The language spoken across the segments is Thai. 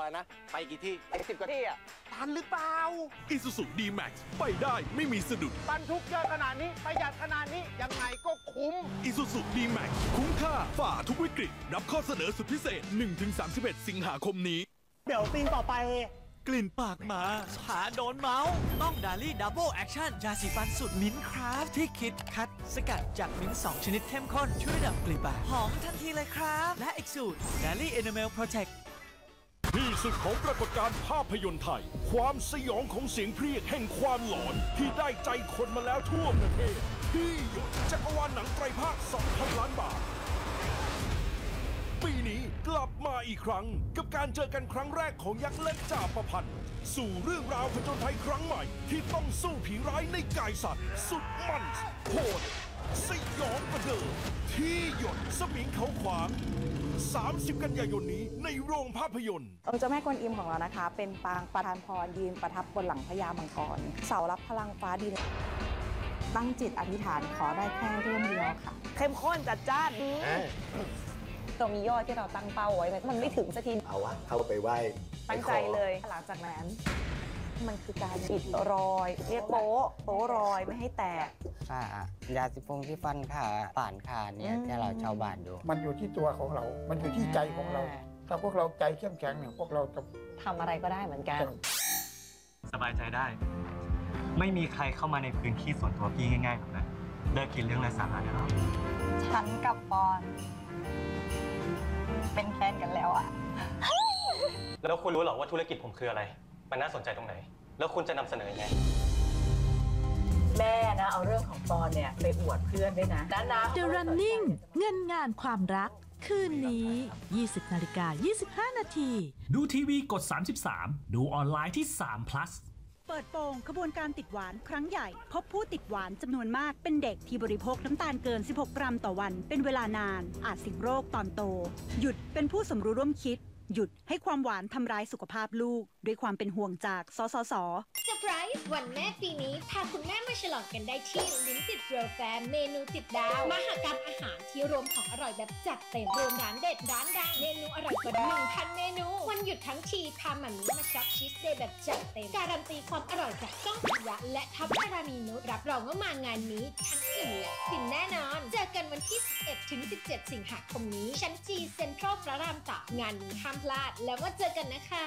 นะ ไปกี่ที่ไป10 กว่าที่อ่ะทันหรือเปล่า Isuzu D-Max ไปได้ไม่มีสะดุดบรรทุกเยอะขนาดนี้ประหยัดขนาดนี้ยังไงก็คุ้ม Isuzu D-Max คุ้มค่าฝ่าทุกวิกฤตรับข้อเสนอสุดพิเศษ 1-31 สิงหาคมนี้เดี๋ยวซีนต่อไปกลิ่นปากหมาหาโดนเมาส์ต้องดาลี่ดับเบิลแอคชั่นยาสีฟันสูตรมิ้นท์ครับที่คิดคัดสกัดจากมิ้นท์2 ชนิดเข้มข้น ช่วยดับกลิ่นปากหอมทันทีเลยครับ และอีกสูตรดาลี่เอเนเมลโปรเทคที่สุดของปรากฏการณ์ภาพยนตร์ไทย ความสยองของเสียงเพรียกแห่งความหลอน ที่ได้ใจคนมาแล้วทั่วประเทศที่หยดจักรวาลหนังไตรภาค 2,000 ล้านบาท ปีนี้กลับมาอีกครั้งกับการเจอกันครั้งแรกของยักษ์เล็กจ่าประพันธ์สู่เรื่องราวผจญภัยครั้งใหม่ที่ต้องสู้ผีร้ายในกายสัตว์สุดมันโหดสยองกระเดิมที่หยดสมิงเขาขวาง 30 กันยายนนี้ในโรงภาพยนตร์องค์เจ้าแม่กวนอิมของเรานะคะ เป็นปางประทานพรยืนประทับบนหลังพญามังกรเสารับพลังฟ้าดิน ตั้งจิตอธิษฐานขอได้แค่เรื่องเดียวค่ะ เข้มข้นจัดจ้านตัวมียอดที่เราตั้งเป้าไว้มันไม่ถึงสักทีเอาวะ เข้าไปไหว้ตั้งใจเลยหลังจากนั้น มันคือการปิดรอย เรียกโป๊รอยไม่ให้แตกค่ะยาสีฟงที่ฟันขาป่านขาเนี่ยที่เราชาวบ้านดูมันอยู่ที่ตัวของเรา มันอยู่ที่ใจของเรา ถ้าพวกเราใจเข้มแข็งเนี่ยพวกเราจะทำอะไรก็ได้เหมือนกันสบายใจได้ ไม่มีใครเข้ามาในพื้นที่ส่วนตัวพี่ง่ายๆหรอกนะเลิกคิดเรื่องไร้สาระได้แล้วฉันกับปอน เป็นแฟนกันแล้วอะแล้วคุณรู้หรอว่าธุรกิจผมคืออะไร มันน่าสนใจตรงไหน แล้วคุณจะนำเสนอยังไงแม่นะเอาเรื่องของปอนเนี่ยไปอวดเพื่อนด้วยนะนะ The Running เงินงานความรัก คืนนี้ 20:25 นาทีดูทีวีกด 33 ดูออนไลน์ที่3 plus เปิดโปงขบวนการติดหวานครั้งใหญ่ พบผู้ติดหวานจำนวนมากเป็นเด็กที่บริโภคน้ำตาลเกิน 16 กรัมต่อวัน เป็นเวลานาน อาจเสี่ยงโรคตอนโต หยุดเป็นผู้สมรู้ร่วมคิด หยุดให้ความหวานทำร้ายสุขภาพลูก ด้วยความเป็นห่วงจากสสส. เซอร์ไพรส์วันแม่ปีนี้พาคุณแม่มาฉลองกันได้ที่ลิ้นติดเรียลแฟร์เมนูติดดาวมหกรรมอาหารที่รวมของอร่อยแบบจัดเต็มรวมร้านเด็ดร้านดังเมนูอร่อยกว่า 1,000 เมนูวันหยุดทั้งทีพาหมันมาช็อปชีสเดย์แบบจัดเต็มการันตีความอร่อยจากก้องปิยะและท็อปอารามีนุชรับรองว่ามางานนี้ทั้งอิ่มและฟินแน่นอนเจอกันวันที่ 11-17 สิงหาคมนี้ชั้นจีเซ็นทรัลพระราม3งานนี้ห้ามพลาดแล้วมาเจอกันนะคะ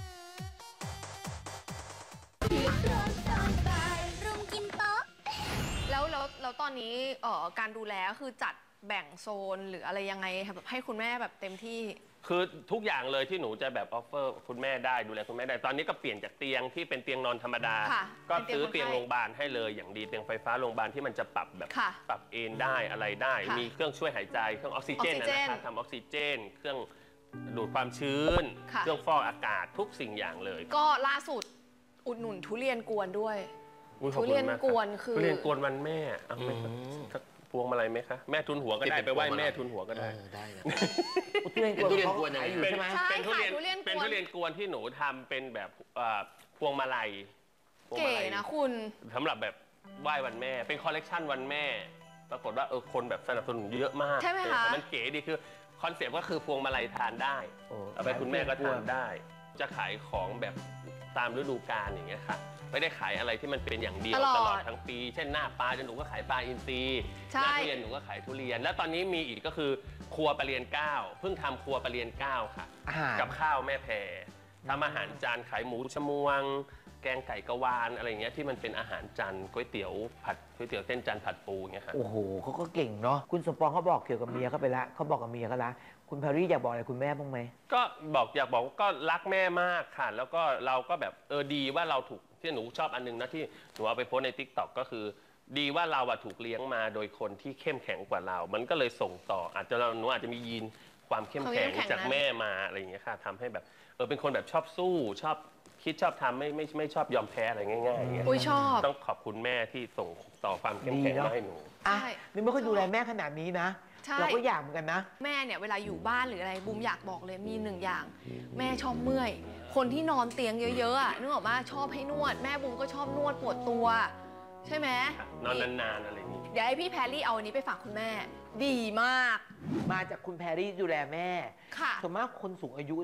แล้วตอนนี้การดูแลคือจัดแบ่งโซนหรืออะไรยังไงแบบให้คุณแม่แบบเต็มที่คือทุกอย่างเลยที่หนูจะแบบออฟเฟอร์คุณแม่ได้ดูแลคุณแม่ได้ตอนนี้ก็เปลี่ยนจากเตียงที่เป็นเตียงนอนธรรมดาก็ซื้อเตียงโรงพยาบาลให้เลยอย่างดีเตียงไฟฟ้าโรงพยาบาลที่มันจะปรับแบบปรับเอนได้อะไรได้มีเครื่องช่วยหายใจเครื่องออกซิเจนนะครับทำออกซิเจนเครื่องดูดความชื้นเครื่องฟอกอากาศทุกสิ่งอย่างเลยก็ล่าสุดอุดหนุนทุเรียนกวนด้วยทุเรียนกวนคือทุเรียนกวนวันแม่เอาไหมครับพวงมาลัยไหมคะแม่ทุนหัวก็ได้ไปไหว้แม่ทุนหัวก็ได้ได้ทุเรียนกวนยังไงเป็นทุเรียนกวนที่หนูทำเป็นแบบพวงมาลัยเก๋นะคุณสำหรับแบบไหว้วันแม่เป็นคอลเลกชันวันแม่ปรากฏว่าคนแบบสนับสนุนเยอะมากใช่ไหมคะมันเก๋ดีคือคอนเซ็ปต์ก็คือพวงมาลัยทานได้เอาไปคุณแม่ก็ทานได้จะขายของแบบตามฤดูกาลอย่างเงี้ยค่ะไม่ได้ขายอะไรที่มันเป็นอย่างเดียวตลอดทั้งปีเช่นหน้าปลาหนูก็ขายปลาอินทรีหน้าทุเรียนหนูก็ขายทุเรียนแล้วตอนนี้มีอีกก็คือครัวปลาเรียน9เพิ่งทำครัวปลาเรียน9ค่ะกับข้าวแม่แพรทำอาหารจานขายหมูชมวงแกงไก่กะวานอะไรเงี้ยที่มันเป็นอาหารจานก๋วยเตี๋ยวเส้นจานผัดปูเงี้ยค่ะโอ้โหเขาก็เก่งเนาะคุณสมปองเขาบอกเกี่ยวกับเมียเขาไปแล้วเขาบอกกับเมียเขาแล้วคุณแพรรี่อยากบอกอะไรคุณแม่บ้างไหมก็อยากบอกก็รักแม่มากค่ะแล้วก็เราก็แบบดีว่าเราถูกที่หนูชอบอันนึงนะที่หนูเอาไปโพสใน TikTok ก็คือดีว่าเราถูกเลี้ยงมาโดยคนที่เข้มแข็งกว่าเรามันก็เลยส่งต่อหนูอาจจะมียีนความเข้มแข็งจากแม่มาอะไรอย่างเงี้ยค่ะทำให้แบบเป็นคนแบบชอบสู้ชอบคิดชอบทำไม่ชอบยอมแพ้อะไรง่ายๆอย่างเงี้ยชอบต้องขอบคุณแม่ที่ส่งต่อความเข้มแข็งมาให้หนูนี่ไม่ค่อยดูแลแม่ขนาดนี้นะเราก็อยากเหมือนกันนะแม่เนี่ยเวลาอยู่บ้านหรืออะไรบูมอยากบอกเลยมี1อย่างแม่ชอบเมื่อยคนที่นอนเตียงเยอะๆนึกออกมาชอบให้นวดแม่บูมก็ชอบนวดปวดตัวใช่ไหมนอนนานๆอะไรอย่างนี้เดี๋ยวให้พี่แพรรี่เอาอันนี้ไปฝากคุณแม่ดีมากมาจากคุณแพรรี่ดูแลแม่ค่ะส่วนมากคนสูงอายุ